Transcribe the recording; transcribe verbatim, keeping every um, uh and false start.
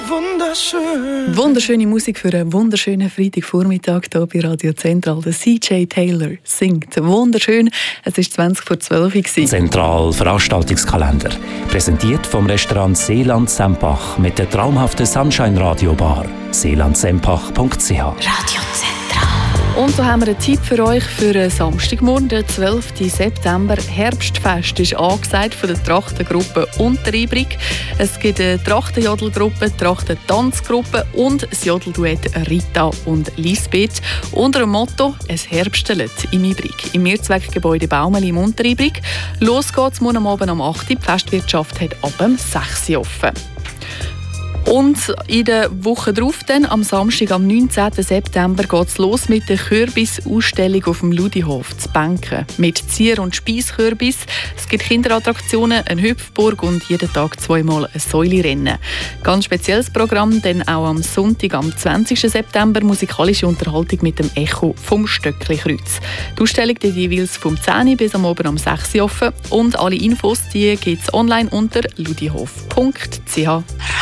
wunderschön. Wunderschöne Musik für einen wunderschönen Freitagvormittag hier bei Radio Zentral. Der C J Taylor singt wunderschön. Es war zwanzig vor zwölf. Zentral Veranstaltungskalender. Präsentiert vom Restaurant Seeland Sempach mit der traumhaften Sunshine Radio Bar. seeland sempach punkt c h. Radio Zentral. Und so haben wir einen Tipp für euch für Samstagmorgen, den zwölften September. Herbstfest ist angesagt von der Trachtengruppe Unteribrig. Es gibt eine Trachtenjodelgruppe, eine Trachtentanzgruppe und das Jodelduett Rita und Lisbeth. Unter dem Motto «Es Herbstelet» im Ibrig, im Mehrzweckgebäude Baumeli im Unteribrig. Los geht's morgen Abend um acht Uhr. Die Festwirtschaft hat ab dem sechs Uhr offen. Und in der Woche darauf, dann, am Samstag, am neunzehnten September, geht es los mit der Kürbis-Ausstellung auf dem Ludihof zu Benken. Mit Zier- und Speiskürbis. Es gibt Kinderattraktionen, eine Hüpfburg und jeden Tag zweimal ein Säulerennen. Ganz spezielles Programm, denn auch am Sonntag, am zwanzigsten September, musikalische Unterhaltung mit dem Echo vom Stöckli-Kreuz. Die Ausstellung die jeweils vom zehn Uhr bis am Abend um sechs Uhr offen. Und alle Infos gibt es online unter ludihof punkt c h.